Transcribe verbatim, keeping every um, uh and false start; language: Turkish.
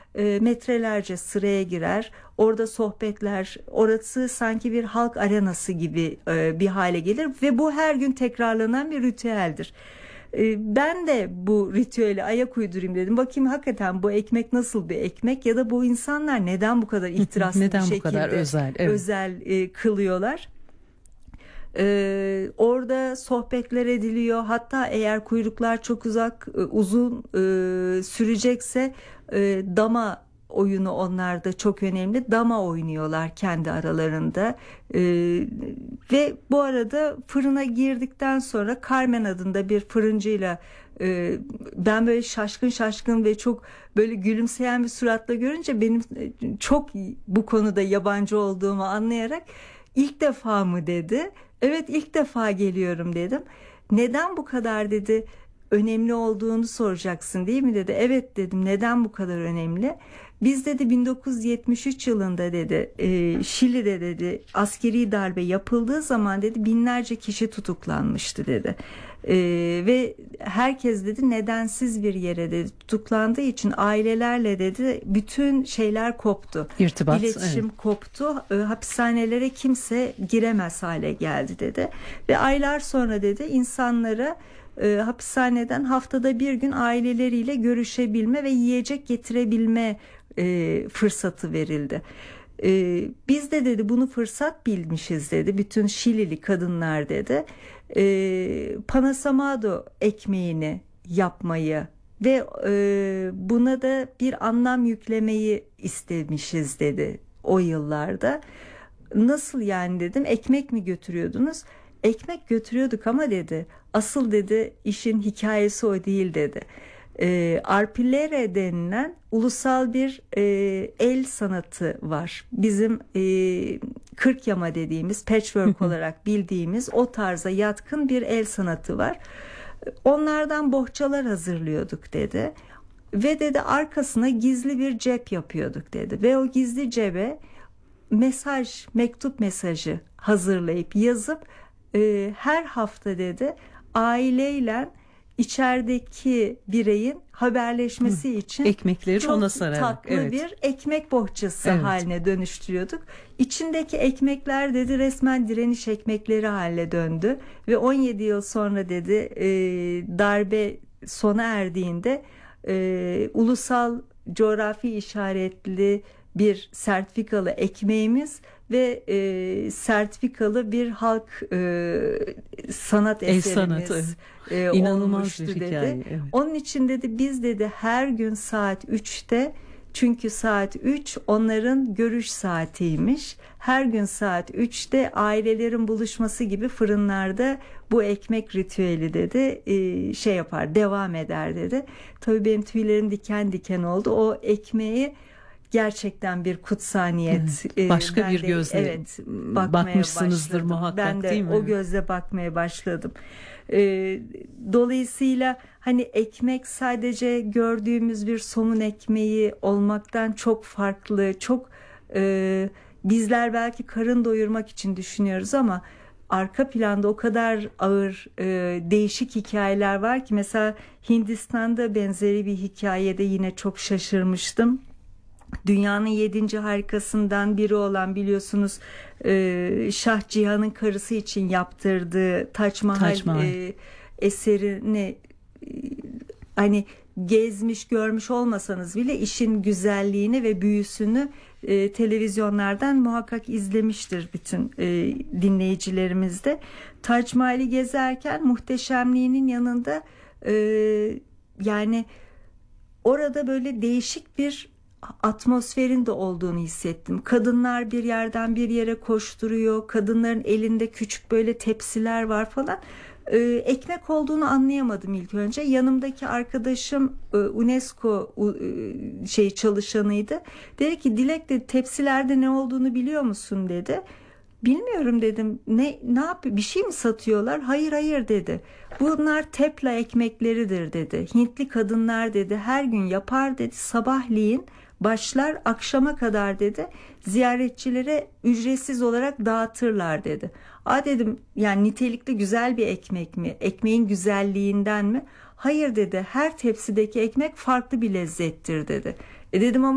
e, metrelerce sıraya girer. Orada sohbetler, orası sanki bir halk arenası gibi e, bir hale gelir ve bu her gün tekrarlanan bir ritüeldir. E, ben de bu ritüeli ayak uydurayım dedim. Bakayım hakikaten bu ekmek nasıl bir ekmek ya da bu insanlar neden bu kadar ihtiraslı neden bir bu şekilde kadar özel, evet. özel e, kılıyorlar. Ee, orada sohbetler ediliyor. Hatta eğer kuyruklar çok uzak e, uzun e, sürecekse e, dama oyunu onlarda çok önemli. Dama oynuyorlar kendi aralarında. E, ve bu arada fırına girdikten sonra Carmen adında bir fırıncıyla e, ben böyle şaşkın şaşkın ve çok böyle gülümseyen bir suratla görünce benim çok bu konuda yabancı olduğumu anlayarak ilk defa mı dedi. Evet, ilk defa geliyorum dedim. Neden bu kadar dedi önemli olduğunu soracaksın değil mi dedi. Evet dedim, neden bu kadar önemli? Biz dedi bin dokuz yüz yetmiş üç yılında dedi e, Şili'de dedi askeri darbe yapıldığı zaman dedi binlerce kişi tutuklanmıştı dedi. E, ve herkes dedi nedensiz bir yere dedi tutuklandığı için ailelerle dedi bütün şeyler koptu. İrtibat, İletişim evet. koptu. E, hapishanelere kimse giremez hale geldi dedi. Ve aylar sonra dedi insanlara e, hapishaneden haftada bir gün aileleriyle görüşebilme ve yiyecek getirebilme e, fırsatı verildi. E, biz de dedi bunu fırsat bilmişiz dedi. Bütün Şilili kadınlar dedi. E, panasamado ekmeğini yapmayı ve e, buna da bir anlam yüklemeyi istemişiz dedi o yıllarda. Nasıl yani dedim, ekmek mi götürüyordunuz? Ekmek götürüyorduk ama dedi asıl dedi işin hikayesi o değil dedi. E, arpillere denilen ulusal bir e, el sanatı var. Bizim e, kırk yama dediğimiz patchwork olarak bildiğimiz o tarza yatkın bir el sanatı var. Onlardan bohçalar hazırlıyorduk dedi. Ve dedi arkasına gizli bir cep yapıyorduk dedi. Ve o gizli cebe mesaj, mektup mesajı hazırlayıp yazıp e, her hafta dedi aileyle içerideki bireyin haberleşmesi Hı, için ekmekleri çok ona sararak tatlı evet. bir ekmek bohçası evet. haline dönüştürüyorduk. İçindeki ekmekler dedi resmen direniş ekmekleri haline döndü ve on yedi yıl sonra dedi e, darbe sona erdiğinde e, ulusal coğrafi işaretli bir sertifikalı ekmeğimiz ve e, sertifikalı bir halk e, sanat El eserimiz sanatı. e, İnanılmaz olmuştu bir dedi. hikaye, evet. Onun için dedi biz dedi her gün saat üçte, çünkü saat üç onların görüş saatiymiş. Her gün saat üçte ailelerin buluşması gibi fırınlarda bu ekmek ritüeli dedi e, şey yapar, devam eder dedi. Tabii benim tüylerim diken diken oldu. O ekmeği gerçekten bir kutsaniyet. Evet, başka ben bir de, gözle evet, bakmaya bakmışsınızdır başladım. muhakkak, ben de değil mi? o gözle bakmaya başladım. Ee, dolayısıyla hani ekmek sadece gördüğümüz bir somun ekmeği olmaktan çok farklı, çok e, bizler belki karın doyurmak için düşünüyoruz ama arka planda o kadar ağır e, değişik hikayeler var ki mesela Hindistan'da benzeri bir hikayede yine çok şaşırmıştım. Dünyanın yedinci harikasından biri olan biliyorsunuz e, Şah Cihan'ın karısı için yaptırdığı Taç Mahal, Taç Mahal. E, eserini e, hani gezmiş görmüş olmasanız bile işin güzelliğini ve büyüsünü e, televizyonlardan muhakkak izlemiştir bütün e, dinleyicilerimiz de. Taç Mahal'i gezerken muhteşemliğinin yanında e, yani orada böyle değişik bir atmosferin de olduğunu hissettim. Kadınlar bir yerden bir yere koşturuyor. Kadınların elinde küçük böyle tepsiler var falan. Ee, ekmek olduğunu anlayamadım ilk önce. Yanımdaki arkadaşım e, UNESCO e, şey çalışanıydı. Dedi ki Dilek dedi tepsilerde ne olduğunu biliyor musun dedi. Bilmiyorum dedim. Ne ne yapıyor? Bir şey mi satıyorlar? Hayır hayır dedi. Bunlar tepla ekmekleridir dedi. Hintli kadınlar dedi her gün yapar dedi. Sabahleyin başlar akşama kadar dedi ziyaretçilere ücretsiz olarak dağıtırlar dedi. Aa dedim yani nitelikli güzel bir ekmek mi? Ekmeğin güzelliğinden mi? Hayır dedi her tepsideki ekmek farklı bir lezzettir dedi. E dedim ama